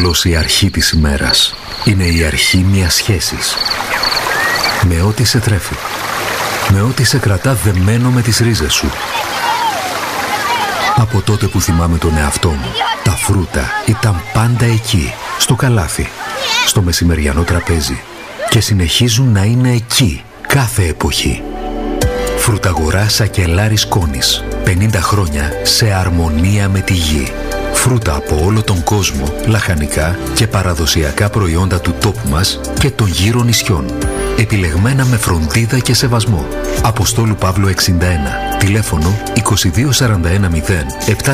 Απλώς η αρχή της ημέρας. Είναι η αρχή μιας σχέσης. Με ό,τι σε τρέφει. Με ό,τι σε κρατά δεμένο με τις ρίζες σου. Από τότε που θυμάμαι τον εαυτό μου, τα φρούτα ήταν πάντα εκεί, στο καλάθι, στο μεσημεριανό τραπέζι και συνεχίζουν να είναι εκεί κάθε εποχή. Φρουταγορά Σακελάρης Κόνης. 50 χρόνια σε αρμονία με τη γη. Φρούτα από όλο τον κόσμο, λαχανικά και παραδοσιακά προϊόντα του τόπου μας και των γύρω νησιών. Επιλεγμένα με φροντίδα και σεβασμό. Αποστόλου Παύλου 61. Τηλέφωνο 2241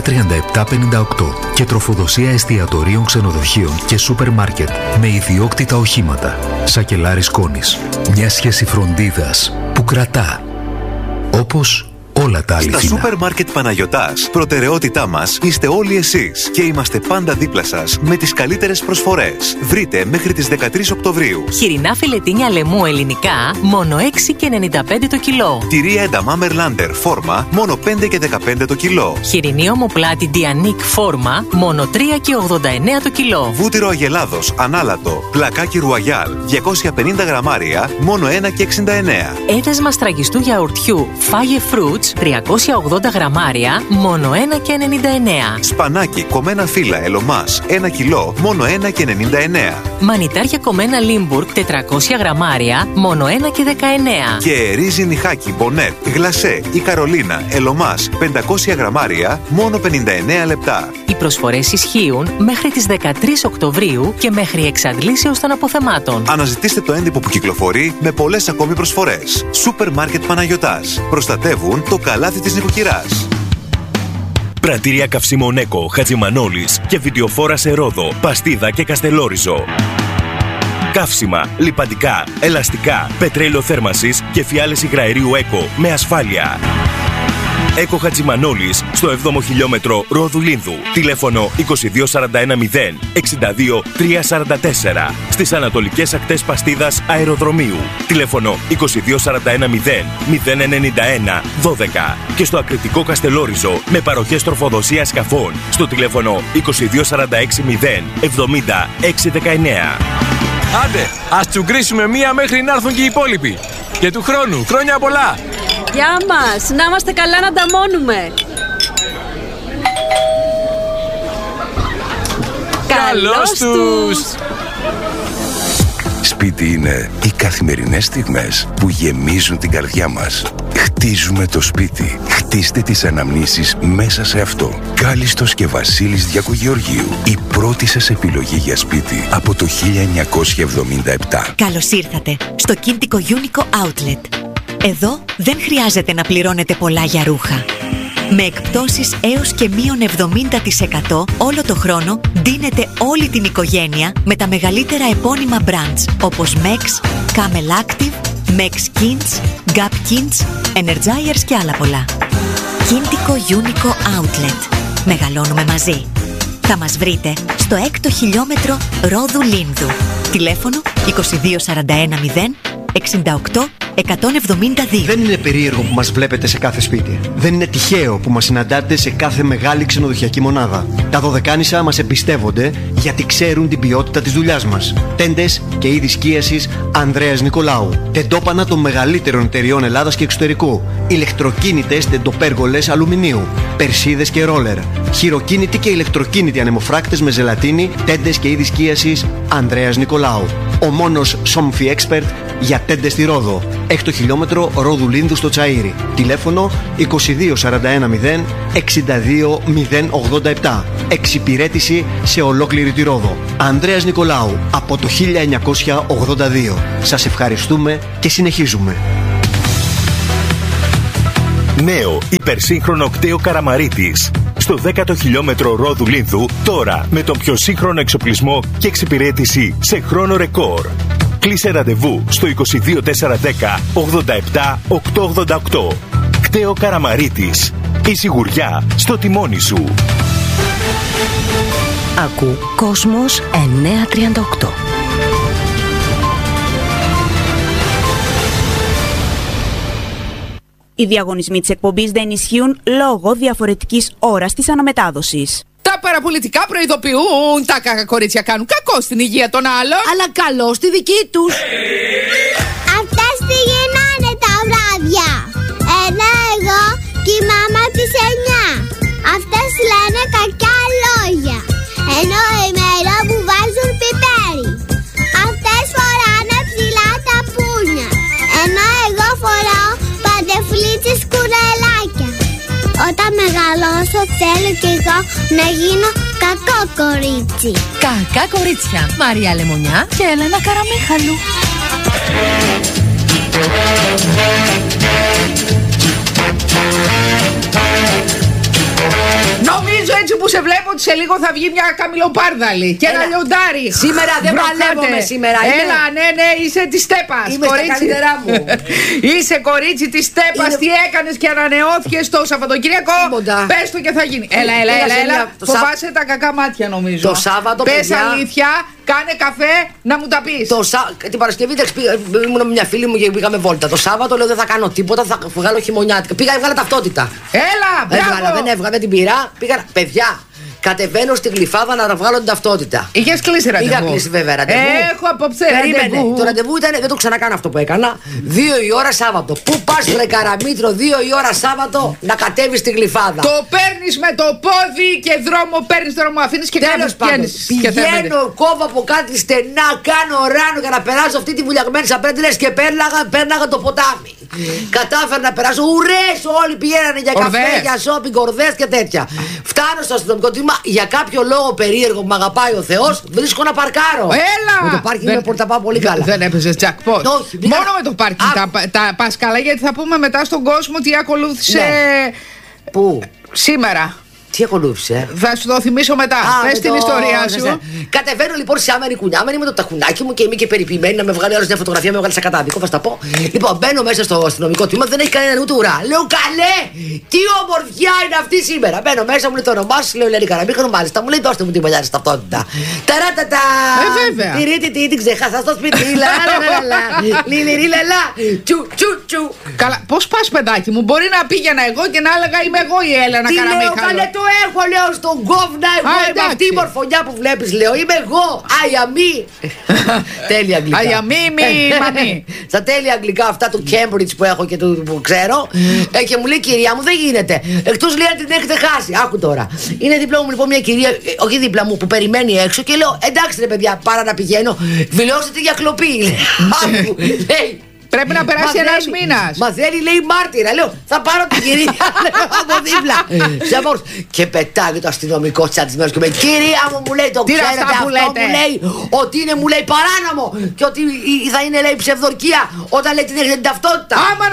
73758 και τροφοδοσία εστιατορίων, ξενοδοχείων και σούπερ μάρκετ με ιδιόκτητα οχήματα. Σακελάρης Κόνης. Μια σχέση φροντίδας που κρατά. Όπως όλα τα αληθινά. Στα σούπερ μάρκετ Παναγιωτάς, προτεραιότητά μας είστε όλοι εσείς και είμαστε πάντα δίπλα σας με τις καλύτερες προσφορές. Βρείτε μέχρι τις 13 Οκτωβρίου. Χοιρινά φιλετίνια λεμού ελληνικά, μόνο 6,95 το κιλό. Τυρί ένταμα Μερλάντερ φόρμα, μόνο 5,15 το κιλό. Χοιρινή ομοπλάτη Διανίκ φόρμα, μόνο 3,89 το κιλό. Βούτυρο Αγελάδος ανάλατο, πλακάκι Ρουαγιάλ, 250 γραμμάρια, μόνο 1,69. Έδεσμα στραγγιστού γιαουρτιού Φάγε Fruits, 380 γραμμάρια, μόνο 1,99. Σπανάκι κομμένα φύλλα Ελομάς, 1 κιλό, μόνο 1,99. Μανιτάρια κομμένα Λίμπουργκ, 400 γραμμάρια, μόνο 1,19. Και ρύζι νιχάκι Μπονέτ, γλασέ ή Καρολίνα Ελομάς, 500 γραμμάρια, μόνο 59 λεπτά. Οι προσφορές ισχύουν μέχρι τις 13 Οκτωβρίου και μέχρι εξαντλήσεως των αποθεμάτων. Αναζητήστε το έντυπο που κυκλοφορεί με πολλές ακόμη προσφορές. Σούπερ μάρκετ Παναγιωτάς. Προστατεύουν το καλάθι της νοικοκυράς. Πρατήρια καυσίμων Έκο, Χατζημανόλης και βιντεοφόρα σε Ρόδο, Παστίδα και Καστελόριζο. Καύσιμα, λιπαντικά, ελαστικά, πετρέλαιο θέρμανσης και φιάλες υγραερίου Έκο με ασφάλεια. Έκο Χατζημανόλης στο 7ο χιλιόμετρο Ρόδου Λίνδου. Τηλέφωνο 2241 062 344. Στις ανατολικές ακτές Παστίδας Αεροδρομίου. Τηλέφωνο 2241 091 12. Και στο ακριτικό Καστελόριζο με παροχές τροφοδοσίας σκαφών στο τηλέφωνο 2246 070 619. Άντε, ας τσουγκρίσουμε μία μέχρι να έρθουν και οι υπόλοιποι. Και του χρόνου, χρόνια πολλά! Γεια μας! Να είμαστε καλά να ανταμώνουμε! Καλώς τους! Σπίτι είναι οι καθημερινές στιγμές που γεμίζουν την καρδιά μας. Χτίζουμε το σπίτι. Χτίστε τις αναμνήσεις μέσα σε αυτό. Κάλιστος και Βασίλης Διακογεωργίου. Η πρώτη σας επιλογή για σπίτι από το 1977. Καλώς ήρθατε στο Κίντικο Unico Outlet. Εδώ δεν χρειάζεται να πληρώνετε πολλά για ρούχα. Με εκπτώσεις έως και μείον 70% όλο το χρόνο ντύνετε όλη την οικογένεια με τα μεγαλύτερα επώνυμα brands όπως Mex, Camel Active, Mex Kins, Gap Kins, Energizers και άλλα πολλά. Κίντικο Unico Outlet. Μεγαλώνουμε μαζί. Θα μας βρείτε στο 6ο χιλιόμετρο Ρόδου Λίνδου. Τηλέφωνο 2241 068 172. Δεν είναι περίεργο που μας βλέπετε σε κάθε σπίτι. Δεν είναι τυχαίο που μας συναντάτε σε κάθε μεγάλη ξενοδοχειακή μονάδα. Τα Δωδεκάνησα μας εμπιστεύονται γιατί ξέρουν την ποιότητα της δουλειάς μας. Τέντες και είδη σκίασης Ανδρέας Νικολάου. Τεντόπανα των μεγαλύτερων εταιριών Ελλάδας και εξωτερικού. Ηλεκτροκίνητες τεντοπέργολες αλουμινίου. Περσίδες και ρόλερ. Χειροκίνητοι και ηλεκτροκίνητοι ανεμοφράκτες με ζελατίνη. Τέντες και είδη σκίασης Ανδρέας Νικολάου. Ο μόνος Somfy Expert για τέντες στη Ρόδο. 6ο χιλιόμετρο Ρόδου Λίνδου στο Τσαΐρι. Τηλέφωνο 2241 062 087. Εξυπηρέτηση σε ολόκληρη τη Ρόδο. Ανδρέας Νικολάου από το 1982. Σας ευχαριστούμε και συνεχίζουμε. Νέο υπερσύγχρονο κτέο Καραμαρίτης. Στο 10ο χιλιόμετρο Ρόδου Λίνδου, τώρα με τον πιο σύγχρονο εξοπλισμό και εξυπηρέτηση σε χρόνο ρεκόρ. Κλείσε ραντεβού στο 22410 87 888. Κτέο Καραμαρίτης. Η σιγουριά στο τιμόνι σου. Ακού Κόσμος 938. Οι διαγωνισμοί της εκπομπής δεν ισχύουν λόγω διαφορετικής ώρας της αναμετάδοσης. Τα παραπολιτικά προειδοποιούν. Τα κακά κορίτσια κάνουν κακό στην υγεία των άλλων, αλλά καλό στη δική τους. Αυτές τι γίνανε τα βράδια. Ενώ εγώ και η μάμα της 9. Αυτές λένε κακιά λόγια. Ενώ ημέρα που βάζουν πιπέρι. Αυτές φοράνε ψηλά τα πούνια. Ενώ εγώ φοράω παντεφλίτσες κουρελάκια. Όταν μεγαλώσω θέλω κι εγώ να γίνω κακό κορίτσι. Κακά κορίτσια. Μαρία Λεμονιά και Έλενα Καραμίχαλου. Νομίζω έτσι που σε βλέπω ότι σε λίγο θα βγει μια καμιλοπάρδαλη και ένα λιοντάρι. Σήμερα δεν παλεύομαι σήμερα. Έλα, ναι, είσαι της Στέπας. Είμαι στα καλύτερά μου. Είσαι κορίτσι της Στέπας. Τι έκανες και ανανεώθηκες το Σαββατοκύριακο? Πες το και θα γίνει. Έλα. Φοβάσαι τα κακά μάτια νομίζω. Το Σάββατο, πες παιδιά, αλήθεια, κάνε καφέ να μου τα πεις. Την Παρασκευή ήμουν με μια φίλη μου και πήγαμε βόλτα. Το Σάββατο λέω δεν θα κάνω τίποτα, θα βγάλω χειμωνιάτικα. Πήγα, έβγαλα ταυτότητα. Έλα, μπράβο. Δεν έβγαλα, δεν την πήρα. Πήγα, παιδιά, κατεβαίνω στην Γλυφάδα να βγάλω την ταυτότητα. Είχες κλείσει ραντεβού? Είχα κλείσει βέβαια ραντεβού. Έχω απόψε ραντεβού. Το ραντεβού ήταν, δεν το ξανακάνω αυτό που έκανα. 2 η ώρα Σάββατο. Πού πας βρε Καραμήτρο 2 η ώρα Σάββατο να κατέβεις στην Γλυφάδα? Το παίρνεις με το πόδι και δρόμο, παίρνεις δρόμο, αφήνεις και τέλος πάντων. Πηγαίνω, κόβω από κάτι στενά, κάνω ράνο για να περάσω αυτή τη βουλιαγμένη σαπρέντιλες και πέρναγα το ποτάμι. Κατάφερα να περάσω. Ουρές όλοι πηγαίνανε για καφέ, για σόπινγκ, κορδές και τέτοια. Φτάνω στο αστυνομικό τμήμα. Για κάποιο λόγο περίεργο που με αγαπάει ο Θεός, βρίσκω να παρκάρω. Έλα! Με το πάρκινγκ τα πάω πολύ καλά. Δεν έπαιζε jackpot. Όχι, μόνο με το πάρκινγκ τα πας καλά, γιατί θα πούμε μετά στον κόσμο τι ακολούθησε. Ναι. Πού? Σήμερα. Τι ακολούθησε? Θα σου το θυμίσω μετά. Πες την ιστορία σου. Κατεβαίνω λοιπόν σε άμερη κουνιάμενη με το ταχουνάκι μου και είμαι και περιποιημένη να με βγάλει άλλο μια φωτογραφία, με βγάλει σε κατάδικο. Θα τα πω. Λοιπόν, μπαίνω μέσα στο αστυνομικό τμήμα, δεν έχει κανέναν ούτε ουρά. Λέω καλέ, τι ομορφιά είναι αυτή σήμερα. Μπαίνω μέσα, μου λέει το όνομά σου, λέω Ελένη Καραμίχαλου, μάλιστα. Μου λέει δώστε μου την παλιά τη ταυτότητα. Ταρατατά! Βέβαια. Την ξεχάσα στο σπίτι. Λιλιλιλαλα. Τσου. Καλά, πώ πα παιδάκι μου, μπορεί να πήγαινα εγώ και να έλεγα είμαι εγώ η Έλενα Καραμίχαλου. Το έχω, λέω, στον κόβνα. Εγώ είμαι αυτή η μορφωνιά που βλέπεις, λέω. Είμαι εγώ. Αιαμή. Τέλεια αγγλικά. Αιαμή, μανί. Στα τέλεια αγγλικά αυτά του Cambridge που έχω και που ξέρω. Και μου λέει κυρία μου, δεν γίνεται. Εκτός λέει αν την έχετε χάσει. Άκου τώρα. Είναι δίπλα μου λοιπόν μια κυρία, όχι δίπλα μου, που περιμένει έξω και λέω εντάξει ρε παιδιά, πάρα να πηγαίνω. Δηλώσετε για κλοπή. Άκου, λέει. Πρέπει να περάσει ένας μήνας. Μα θέλει, λέει, μάρτυρα. Λέω, θα πάρω την κυρία από δίπλα. Και πετάει το αστυνομικό τσαντισμένο και με κυρία μου, λέει, το ξέρετε αυτό που λέει, ότι είναι, μου λέει, παράνομο. Και ότι θα είναι, λέει, ψευδορκία όταν λέει την έχετε την ταυτότητα. Αμάν.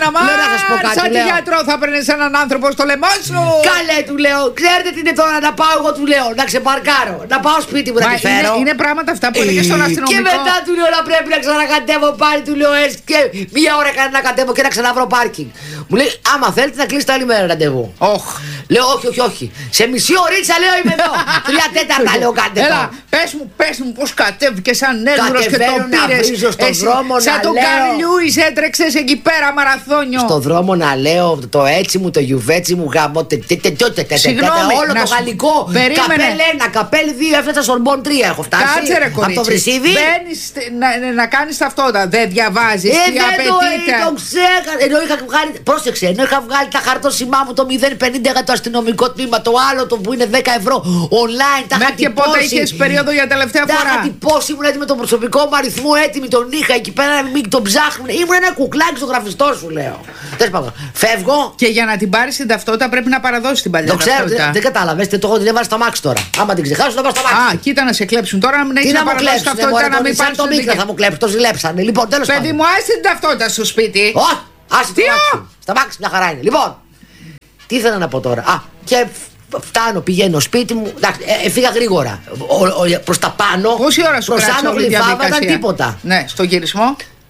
Σαν τη γιατρό θα παίρνεις έναν άνθρωπο στο λαιμό σου. Καλέ, του λέω, ξέρετε τι είναι τώρα να πάω, εγώ του λέω, να ξεπαρκάρω. Να πάω σπίτι μου να τη φέρω. Είναι πράγματα αυτά που έλεγε στον αστυνομικό. Και μετά του λέω να πρέπει να ξανακατεύω πάλι, του λέω και μία ώρα έκανε να κατέβω και να ξαναβρω πάρκινγκ. Μου λέει, άμα θέλετε να κλείσετε άλλη μέρα ραντεβού. Λέω, όχι. Σε μισή ωρίτσα λέω είμαι εδώ. 3/4 λέω κάντε. Έλα, πες μου πώς κατέβηκες σαν έλουρος και το πήρες. Σαν τον Καρλ Λιούις έτρεξες εκεί πέρα μαραθώνιο. Στο δρόμο να λέω το έτσι μου, το γιουβέτσι μου, γάμο. Συγγνώμη, όλο το γαλλικό. Καπέλ 1, καπέλ 2, έφτασα Σορμπόν 3 έχω φτάσει. Κάτσε ρε κορίτσι. Μπαίνεις να κάνεις ταυτότητα. Δεν διαβάζεις. Δεν το ξέχασα. Ενώ είχα βγάλει. Πρόσεξε, ενώ είχα βγάλει τα χαρτόσημά μου το 0,50 για το αστυνομικό τμήμα, το άλλο το που είναι 10 ευρώ online. Τα μέχρι και πότε είχες περίοδο για τελευταία φορά? Τα είχα τυπώσει, ήμουν έτοιμη με τον προσωπικό μου αριθμό, έτοιμη τον είχα εκεί πέρα να μην τον ψάχνουν. Ήμουν ένα κουκλάκι στο γραφιστό σου, λέω. Τέλος πάντων, φεύγω. Και για να την πάρεις την ταυτότητα πρέπει να παραδώσεις την παλιά ταυτότητα. Το ξέρω, δεν κατάλαβες, το έχω την έβαλε στα μάξι τώρα. Άμα την ξεχάσω, θα πάω στα μάξι. Α, κοίτα να σε κλέψουν τώρα, να μην έχεις να παραδώσεις ταυτότητα, να μην πάρεις. Το μίκρα θα μου κλέψουν, το ζηλέψανε. Λοιπόν, τέλος πάντων. Παιδί μου, άσε την ταυτότητα στο σπίτι. Όχι, άσε την στα μάξι, μια χαρά είναι. Λοιπόν, τι ήθελα να πω τώρα. Και φτάνω, πηγαίνω σπίτι μου. Φύγα γρήγορα. Προς τα πάνω. Πόση ώρα σου κράτησε όλη η διαδικασία? Ήταν τίποτα. Ναι, στο γυρισμό.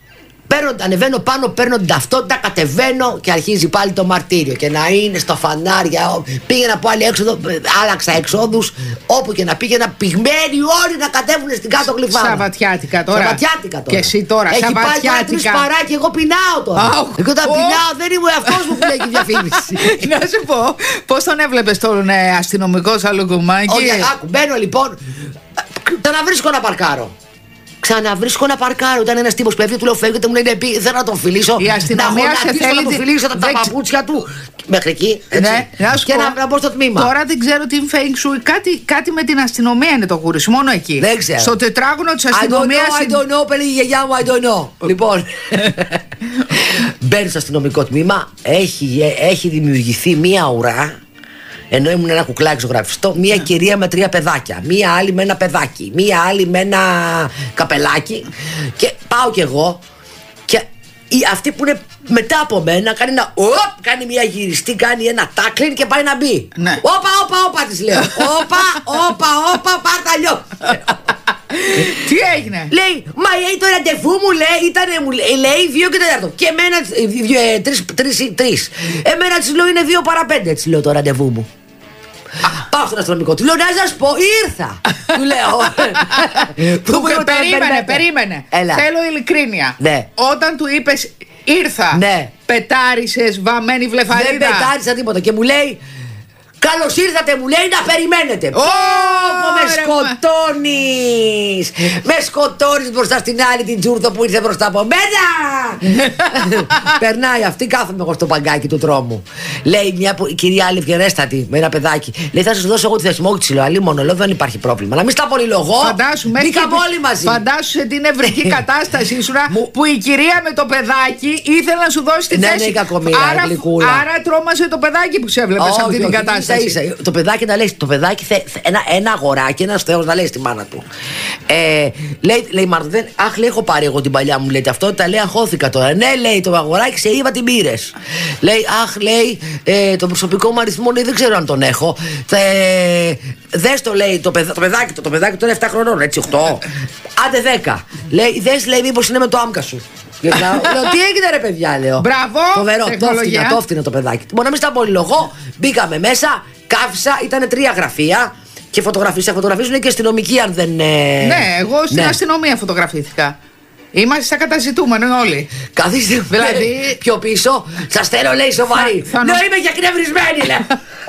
Ανεβαίνω πάνω, παίρνω την ταυτότητα, κατεβαίνω και αρχίζει πάλι το μαρτύριο. Και να είναι στο φανάρια. Πήγαινα από άλλη έξοδο, άλλαξα εξόδους. Όπου και να πήγαινα, πυγμένοι όλοι να κατέβουν στην κάτω γλυφάδα. Σαββατιάτικα τώρα. Και εσύ τώρα, έχει πάλι τώρα 3 παράκι, εγώ πεινάω τώρα. Εγώ όταν πεινάω δεν είμαι αυτός που λέει και διαφήμιση. Να σου πω, πώς τον έβλεπες τον αστυνομικό Σαλουκουμάκη? Όχι, άκου, μπαίνω λοιπόν. Ξαναβρίσκω να παρκάρω. Ξαναβρίσκω να παρκάρω. Ήταν ένας τύπος που έφυγε, του λέω φεύγετε, μου λέει θέλω να τον φιλήσω. Η αστυνομία σε θέλει να τον φιλήσω τα παπούτσια του. Μέχρι εκεί. Ναι, και να μπω στο τμήμα. Τώρα δεν ξέρω τι feng shui. Κάτι με την αστυνομία είναι το γούρι σου, μόνο εκεί. Δεν ξέρω. Στο τετράγωνο της αστυνομίας. I don't know, παιδί η γιαγιά μου, I don't know. Λοιπόν. Μπαίνω στο αστυνομικό τμήμα. Έχει δημιουργηθεί μία ουρά. Ενώ ήμουν ένα κουκλάκι ζωγραφιστό, μία κυρία με 3 παιδάκια, μία άλλη με ένα παιδάκι, μία άλλη με ένα καπελάκι. Και πάω κι εγώ. Και αυτή που είναι μετά από μένα κάνει ένα κάνει μία γυριστή, κάνει ένα τάκλιν και πάει να μπει. Ναι. Όπα, της λέω. Όπα, πάρτα αλλιώ. Τι έγινε? Λέει, μα το ραντεβού μου λέει 2 και 4. Και εμένα 3. Εμένα της λέω είναι 2 παρά 5. Της λέω το ραντεβού μου. Πάω στον αστυνομικό, του λέω να σας πω, ήρθα. Του λέω. Περίμενε. Θέλω ειλικρίνεια. Ναι. Όταν του είπες ήρθα, ναι, πετάρισες βαμμένη βλεφαρίδα? Δεν πετάρισα τίποτα. Και μου λέει, καλώς ήρθατε, μου λέει, να περιμένετε. Με σκοτώνεις. Με σκοτώνεις μπροστά στην άλλη την τζούρδο που ήρθε μπροστά από μένα. Περνάει αυτή, κάθομαι εγώ στο παγκάκι του τρόμου. Λέει μια κυρία άλλη ευγενέστατη με ένα παιδάκι. Λέει θα σας δώσω εγώ τη θέση μου. Όχι, λέω, αλλή μόνο, λέω δεν υπάρχει πρόβλημα. Να μην στα πολυλογώ. Μπήκαμε όλοι μαζί. Φαντάσου σε την ευρική κατάσταση σου που η κυρία με το παιδάκι ήθελε να σου δώσει τη θέση. Ναι, κακομοίρα, άρα τρόμασε το παιδάκι που σε έβλεπε σε αυτή την κατάσταση. Το παιδάκι να λέει, ένα αγοράκι, ένας θεός να λέει στη μάνα του. Λέει Μάρτιν, αχ, λέει, έχω πάρει εγώ την παλιά μου, λέει ταυτότητα, λέει, αγχώθηκα τώρα. Ναι, λέει, το αγοράκι σε είπα την πήρες. Λέει, αχ, λέει, τον προσωπικό μου αριθμό, λέει, δεν ξέρω αν τον έχω. Δες το, λέει, το παιδάκι τώρα 7 χρονών, έτσι, 8. Άντε 10. Λέει, δες, λέει, μήπως είναι με το άμκα σου. Λέω, τι έγινε ρε παιδιά, λέω. Μπράβο, φοβερό, το έφτιανε το παιδάκι. Μπορεί να μην στα πολυλογώ, μπήκαμε μέσα, κάφησα, ήταν 3 γραφεία και φωτογραφίζουν και αστυνομικοί αν δεν. Ναι, εγώ στην αστυνομία φωτογραφήθηκα. Είμαστε στα καταζητούμενο όλοι. Καθίστε δηλαδή πιο πίσω. Σας θέλω, λέει, σοβαρή. Ναι, είμαι και εκνευρισμένη, λέει.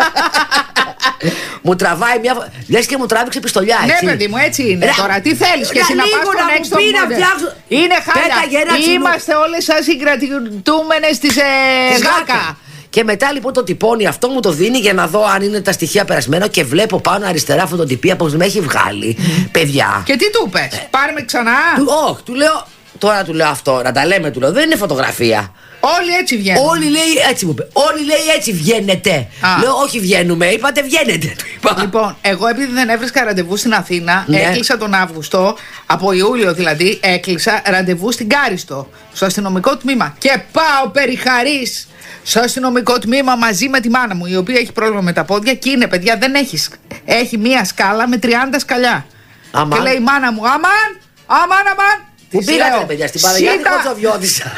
Μου τραβάει μια. Λες και μου τράβηξε πιστολιά, έτσι. Ναι, παιδί μου, έτσι είναι τώρα. Τι θέλεις και εσύ να πας στον έξω μόνος? Είναι χάλια. Είμαστε όλες σας οι κρατητούμενες της ΓΑΚΑ. Και μετά λοιπόν το τυπώνει αυτό, μου το δίνει για να δω αν είναι τα στοιχεία περασμένα. Και βλέπω πάνω αριστερά φωτοτυπία πως με έχει βγάλει. Παιδιά. Και τι του είπες? Πάρε με ξανά. Όχι, του λέω. Τώρα του λέω αυτό, να τα λέμε, του λέω. Δεν είναι φωτογραφία. Όλοι έτσι βγαίνουν. Όλοι λέει έτσι μου είπε. Όλοι λέει έτσι βγαίνετε. Λέω όχι βγαίνουμε, είπατε βγαίνετε. Του είπα. Λοιπόν, εγώ επειδή δεν έβρισκα ραντεβού στην Αθήνα, έκλεισα τον Αύγουστο, από Ιούλιο δηλαδή, έκλεισα ραντεβού στην Κάριστο, στο αστυνομικό τμήμα. Και πάω περιχαρής στο αστυνομικό τμήμα μαζί με τη μάνα μου, η οποία έχει πρόβλημα με τα πόδια και είναι, παιδιά, δεν έχει. Έχει μία σκάλα με 30 σκαλιά. Αμάν. Και λέει η μάνα μου, αμάν. Πού πήγατε, παιδιά, στην Παναγιώτη Κοτσοβιώτησα.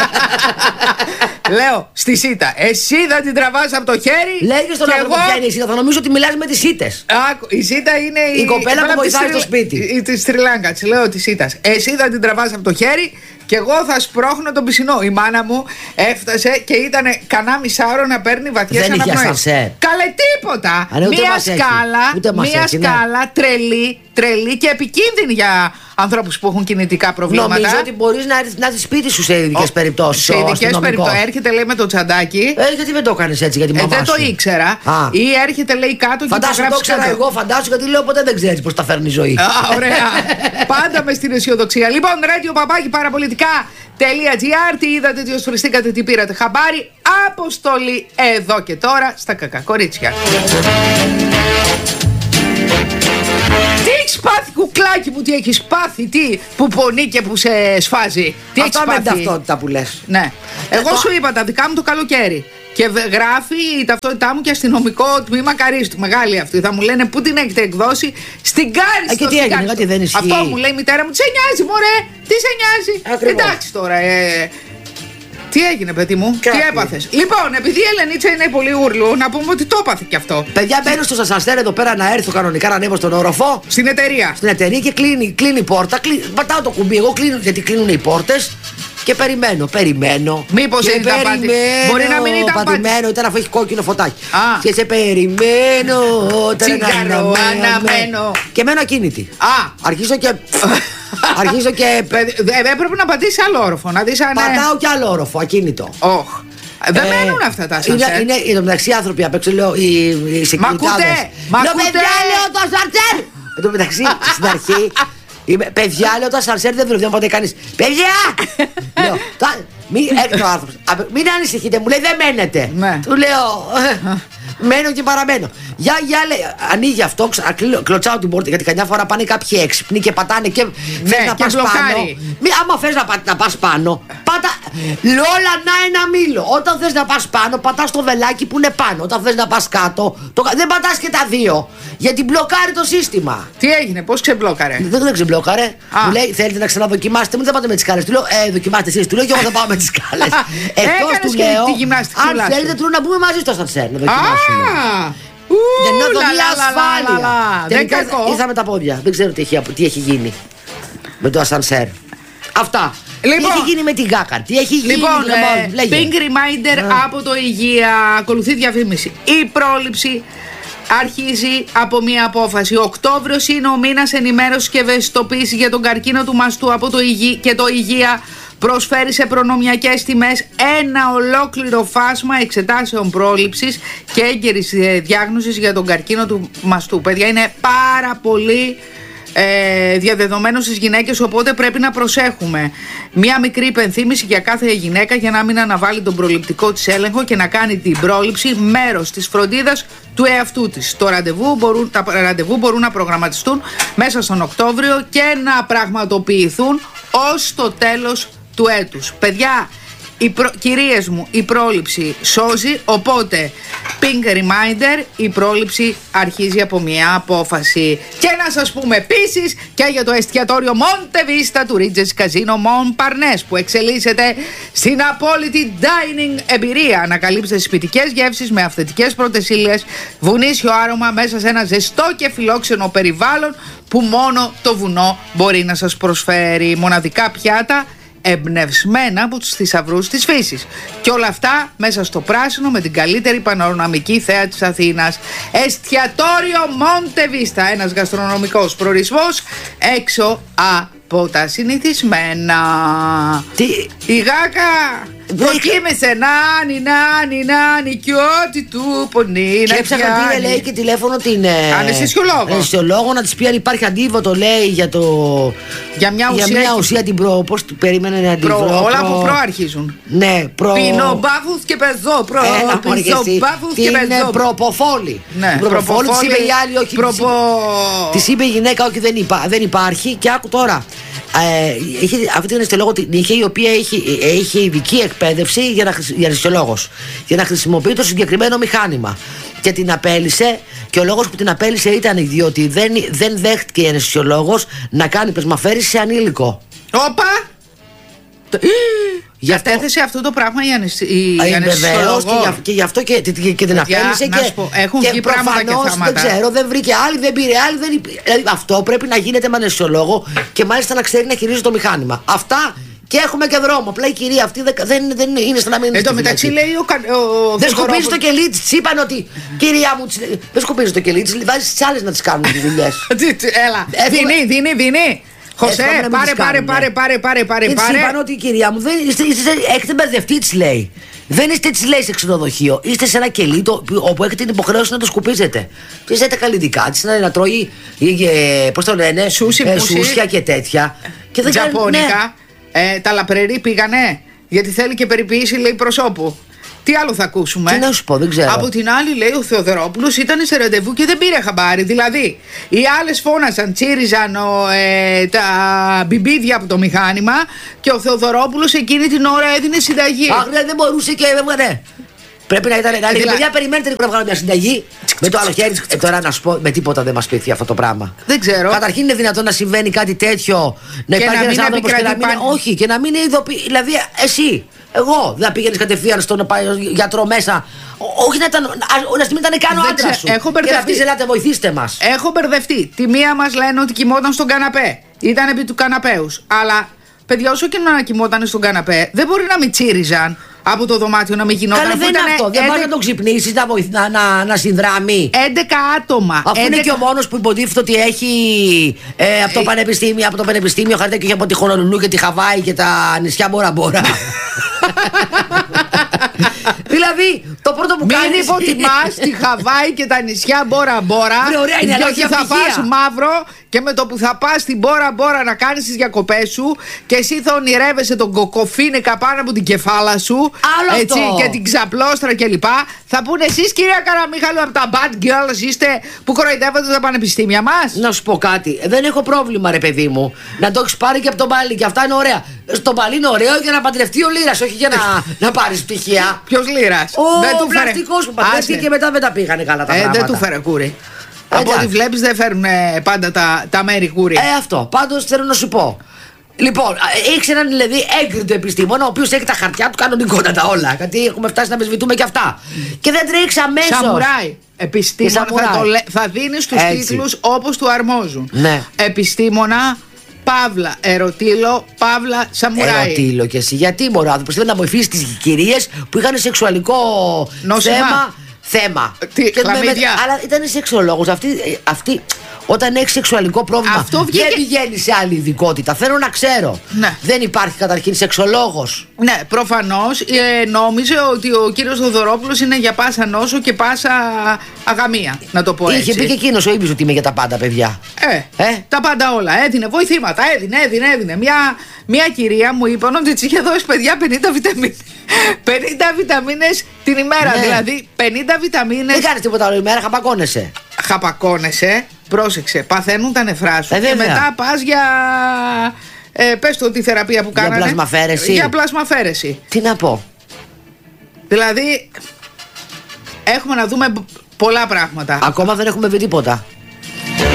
Λέω, στη σίτα. Εσύ θα την τραβάς από το χέρι. Λέγε στον άνθρωπο ποια είναι η σίτα. Θα νομίζω ότι μιλάς με τις σίτες. Η σίτα είναι η κοπέλα που βοηθάει στο σπίτι. Τη Στριλάνκα, τη λέω τη σίτα. Εσύ θα την τραβάς από το χέρι και εγώ θα σπρώχνω τον πισινό. Η μάνα μου έφτασε και ήταν κανένα μισάωρο να παίρνει βαθιές αναπνοές. Καλέ τίποτα. Μία σκάλα τρελή και επικίνδυνη για ανθρώπους που έχουν κινητικά προβλήματα. Νομίζω ότι μπορείς να έρθεις σπίτι σου σε ειδικές περιπτώσεις. Σε ειδικές περιπτώσεις. Έρχεται, λέει, με το τσαντάκι. Γιατί δεν το έκανες έτσι για τη μαμά δεν σου? Δεν το ήξερα. Ή έρχεται, λέει, κάτω και φαντάσου το ήξερα εγώ, φαντάσου, γιατί λέω ποτέ δεν ξέρεις πώς τα φέρνει η ζωή. Ωραία. Πάντα με στην αισιοδοξία. Λοιπόν, Radio Παπάκι Παραπολιτικά.gr. Τι είδατε, τι οσφριστήκατε, τι πήρατε χαμπάρι. Αποστολή εδώ και τώρα στα κακά κορίτσια. Τι έχεις πάθει, κουκλάκι μου, τι έχεις πάθει, τι που πονεί και που σε σφάζει? Τι έχεις πάθει? Αυτά με την ταυτότητα που λες. Ναι. Εγώ σου είπα τα δικά μου το καλοκαίρι. Και γράφει η ταυτότητά μου και αστυνομικό τμήμα Καρίστου. Μεγάλη αυτή. Θα μου λένε πού την έχετε εκδώσει. Στην Κάριστο. Και τι έγινε, γιατί δεν ισχύει. Αυτό μου λέει η μητέρα μου. Τι σε νοιάζει, μωρέ. Τι σε νοιάζει. Ακριβώς. Εντάξει τώρα. Τι έγινε, παιδί μου, τι έπαθες? Λοιπόν, επειδή η Ελενίτσα είναι πολύ ούρλου, να πούμε ότι το έπαθε κι αυτό. Παιδιά, μπαίνω στο ασανσέρ εδώ πέρα να έρθω κανονικά να ανέβω στον όροφο. Στην εταιρεία. Στην εταιρεία και κλείνει η πόρτα. Πατάω το κουμπί, εγώ κλείνω γιατί κλείνουν οι πόρτες. Και περιμένω. Μήπως είναι τα πάτη? Μπορεί να μην ήταν πατημένο, ήταν αφού έχει κόκκινο φωτάκι. Και σε περιμένω. Τσιγάρο αναμένω. Και μένω ακίνητη. Αρχίζω και. Έπρεπε να πατήσεις άλλο όροφο. Να δεις αν. Πατάω κι άλλο όροφο, ακίνητο. Δεν μένουν αυτά τα ασανσέρ. Είναι εν τω μεταξύ άνθρωποι απ' έξω, λέω οι σεκιουριτάδες. Μα ακούτε! Λέω το ασανσέρ! Εν τω μεταξύ στην αρχή. Παιδιά, λέω το ασανσέρ δεν δουλεύει, δεν ποτέ κανείς. Παιδιά! Λέω, έρχεται ο άνθρωπος. Μην ανησυχείτε, μου λέει δεν μένετε. Του λέω, μένω και παραμένω. Για λέει, ανοίγει αυτό, κλωτσάω την πόρτα. Γιατί καμιά φορά πάνε κάποιοι έξυπνοι και πατάνε και θες να πας πάνω. Άμα θες να πας πάνω, πάτα. Όλα να ένα μήλο. Όταν θες να πας πάνω, πατάς το βελάκι που είναι πάνω. Όταν θες να πας κάτω, δεν πατάς και τα δύο. Γιατί μπλοκάρει το σύστημα. Τι έγινε, πώς ξεμπλόκαρε? Δεν ξεμπλόκαρε. Μου λέει, θέλετε να ξαναδοκιμάσετε? Μου δεν πάτε με τις σκάλες. Του λέω, δοκιμάστε εσείς. Του λέω, και εγώ θα πάω με τις σκάλες. Εκτός του λέω, αν θέλετε, του λέω να μπούμε μαζί στο ασανσέρ. Να δοκιμάσουμε. Δεν νιώθω μια ασφάλεια. Τελικά ήρθα με τα πόδια. Δεν ξέρω τι έχει γίνει με το ασανσέρ. Αυτά. Λοιπόν, τι έχει γίνει με την Γκάκαρ, τι έχει γίνει? Λοιπόν, pink reminder από το Υγεία. Ακολουθεί διαφήμιση. Η πρόληψη αρχίζει από μία απόφαση. Οκτώβριος είναι ο μήνας ενημέρωσης και ευαισθητοποίησης για τον καρκίνο του μαστού από το και το Υγεία προσφέρει σε προνομιακές τιμές ένα ολόκληρο φάσμα εξετάσεων πρόληψης και έγκαιρης διάγνωσης για τον καρκίνο του μαστού. Παιδιά, είναι πάρα πολύ διαδεδομένο στις γυναίκες, οπότε πρέπει να προσέχουμε. Μία μικρή υπενθύμηση για κάθε γυναίκα για να μην αναβάλει τον προληπτικό της έλεγχο και να κάνει την πρόληψη μέρος της φροντίδας του εαυτού της. Τα ραντεβού μπορούν να προγραμματιστούν μέσα στον Οκτώβριο και να πραγματοποιηθούν ως το τέλος του έτους. Παιδιά, κυρίες μου, η πρόληψη σώζει, οπότε pink reminder, η πρόληψη αρχίζει από μια απόφαση. Και να σας πούμε επίσης και για το εστιατόριο Monte Vista του Regency Casino Montparnasse που εξελίσσεται στην απόλυτη dining εμπειρία. Ανακαλύψτε σπιτικές γεύσεις με αυθεντικές πρώτες ύλες, βουνίσιο άρωμα μέσα σε ένα ζεστό και φιλόξενο περιβάλλον που μόνο το βουνό μπορεί να σας προσφέρει. Μοναδικά πιάτα εμπνευσμένα από τους θησαυρούς της φύσης. Και όλα αυτά μέσα στο πράσινο με την καλύτερη πανοροναμική θέα της Αθήνας. Εστιατόριο Monte Vista, ένας γαστρονομικός προορισμός έξω από τα συνηθισμένα. Τι? Η Γάκα δοκίμησε νάνι κι ό,τι του πονεί να έψαχνα τι λέει και τηλέφωνο την αναισθησιολόγο να της πει αν υπάρχει αντίβοτο, λέει, για μια ουσία την πώς περίμενε να την όλα από αρχίζουν. Ναι, πινομπάφους και πεζό. Την προποφόλη. Προποφόλη της είπε η άλλη όχι. Της είπε η γυναίκα όχι, δεν υπάρχει. Και άκου τώρα, αυτή την αισθησιολόγο την είχε, η οποία έχει ειδική εκπαίδευση για αναισθησιολόγος, για να χρησιμοποιεί το συγκεκριμένο μηχάνημα. Και την απέλησε, και ο λόγος που την απέλησε ήταν διότι δεν δέχτηκε η αναισθησιολόγος να κάνει πεσμαφέριση σε ανήλικο. Όπα! Για έθεσε αυτό το πράγμα η αναισθησιολόγος. Και γι' αυτό και την απέλησε. Έχουν βγει πράγματα και θάματα. Δεν ξέρω, δεν βρήκε άλλη, δεν πήρε άλλη. Δηλαδή αυτό πρέπει να γίνεται με αναισθησιολόγο και μάλιστα να ξέρει να χειρίζει το μηχάνημα. Αυτά. Και έχουμε και δρόμο. Απλά η κυρία αυτή δεν είναι σαν να μην είναι. Εν τω μεταξύ λέει δεν σκουπίζει το κελί της. Της είπαν ότι κυρία μου. Δεν σκουπίζει το κελί της. Βάζει τις άλλες να τις κάνουν τις δουλειές. Έλα. Δίνει. Χωσέ, πάρε. Και της είπαν ότι κυρία μου έχετε μπερδευτεί, της λέει. Δεν είστε, της λέει, σε ξενοδοχείο. Είστε σε ένα κελί όπου έχετε την υποχρέωση να το σκουπίζετε. Και ζείτε καλλιτικά της να τρώει. Πώς το λένε, σούσια και τέτοια. Τζαπώνικα. Τα λαπρερή πήγανε, γιατί θέλει και περιποίηση, λέει, προσώπου. Τι άλλο θα ακούσουμε? Τι να σου πω, δεν ξέρω. Από την άλλη, λέει, ο Θεοδωρόπουλος ήταν σε ραντεβού και δεν πήρε χαμπάρι. Δηλαδή, οι άλλες φώνασαν, τσίριζαν τα μπιμπίδια από το μηχάνημα και ο Θεοδωρόπουλος εκείνη την ώρα έδινε συνταγή. Αχ, δεν μπορούσε και έβγανε. Πρέπει να ήταν. Παιδιά, περιμένετε λίγο να βγάλω μια συνταγή. Με το άλλο χέρι. Τώρα να σου πω, με τίποτα δεν μας πείθει αυτό το πράγμα. Δεν ξέρω. Καταρχήν είναι δυνατόν να συμβαίνει κάτι τέτοιο, να υπάρχει ένας άνθρωπος και να μην. Όχι, και να μην είναι ειδοποιητικό. Δηλαδή, εσύ, εγώ δεν πήγαινες κατευθείαν στον γιατρό μέσα. Όχι να ήταν. Να μην ήταν καν ο άντρας σου. Έχω μπερδευτεί. Και να πεις, ελάτε, βοηθήστε μας. Έχω μπερδευτεί. Τη μία μας λένε ότι κοιμόταν στον καναπέ. Ήταν επί του καναπέους. Αλλά, παιδιά, όσο και να κοιμόταν στον καναπέ, δεν μπορεί να μην τσίριζαν από το δωμάτιο, να μην γινόταν. Καλά, δεν είναι αυτό. Δεν πάει να τον ξυπνήσεις, να συνδράμει. 11 άτομα. Αφού είναι και ο μόνος που υποτίθεται ότι έχει από το πανεπιστήμιο χαρτιά και έχει από τη Χονολουλού και τη Χαβάη και τα νησιά Μπόρα Μπόρα. Δηλαδή, το πρώτο που κάνεις. Μην υποτιμάς τη Χαβάη και τα νησιά Μπόρα Μπόρα. Γιατί θα πας μαύρο και με το που θα πας στην Μπόρα Μπόρα να κάνεις τις διακοπές σου και εσύ θα ονειρεύεσαι τον κοκοφίνικα πάνω από την κεφάλα σου. Έτσι, και την ξαπλώστρα κλπ. Θα πούνε εσείς, κυρία Καραμίχαλου, από τα bad girls είστε που κοροϊδεύετε τα πανεπιστήμια μας. Να σου πω κάτι. Δεν έχω πρόβλημα, ρε παιδί μου, να το έχεις πάρει και από τον Παλί και αυτά είναι ωραία. Στο Παλί είναι ωραίο για να παντρευτεί ο Λύρας, όχι για να πάρεις πτυχία. Ποιος Λύρας? Ο πλαστικός που παντρεύτηκε και μετά δεν τα πήγανε καλά τα πράγματα. Δεν του φέρε κούρι. Από ό,τι βλέπεις δεν φέρνουν πάντα τα μέρη κούρι. Αυτό. Πάντως θέλω να σου πω. Λοιπόν, έχει έναν δηλαδή έγκριτο επιστήμονα, ο οποίος έχει τα χαρτιά του κανονικότατα όλα. Γιατί έχουμε φτάσει να αμφισβητούμε και αυτά. Και δεν τρέχει αμέσως. Σαμουράι. Επιστήμονα θα δίνεις τους τίτλους όπως του αρμόζουν. Ναι. Επιστήμονα, παύλα, ερωτήλο, παύλα, σαμουράι. Ερωτήλο και εσύ. Γιατί μπορεί ο άνθρωπος θέλει να βοηθήσει τις κυρίες που είχαν σεξουαλικό θέμα. Αλλά ήταν σεξολόγος. Αυτή όταν έχει σεξουαλικό πρόβλημα δεν πηγαίνει σε άλλη ειδικότητα. Θέλω να ξέρω. Ναι. Δεν υπάρχει καταρχήν σεξολόγος. Ναι, προφανώς νόμιζε ότι ο κύριος Θοδωρόπουλος είναι για πάσα νόσο και πάσα αγαμία. Να το πω έτσι. Είχε πει και εκείνος ο ίδιος ότι είμαι για τα πάντα, παιδιά. Τα πάντα όλα. Έδινε βοηθήματα. Έδινε. Μια κυρία μου είπαν ότι της είχε δώσει, παιδιά, 50 βιταμίνες. 50 βιταμίνες την ημέρα. Ναι. Δηλαδή 50 βιταμίνες. Δεν κάνεις τίποτα άλλο ημέρα, χαπακώνεσαι. Πρόσεξε, παθαίνουν τα νεφρά σου και μετά πας για. Πες το τη θεραπεία που κάνανε. Για πλασμαφαίρεση. Τι να πω. Δηλαδή, έχουμε να δούμε πολλά πράγματα. Ακόμα δεν έχουμε δει τίποτα.